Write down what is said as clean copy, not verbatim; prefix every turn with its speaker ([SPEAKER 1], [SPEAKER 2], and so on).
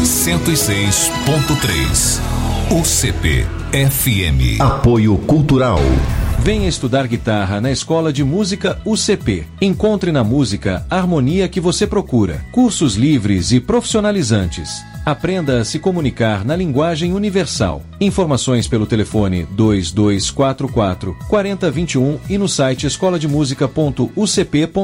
[SPEAKER 1] 106.3 UCP-FM.
[SPEAKER 2] Apoio Cultural.
[SPEAKER 3] Venha estudar guitarra na Escola de Música UCP. Encontre na música a harmonia que você procura. Cursos livres e profissionalizantes. Aprenda a se comunicar na linguagem universal. Informações pelo telefone 2244 4021 e no site escolademusica.ucp.br.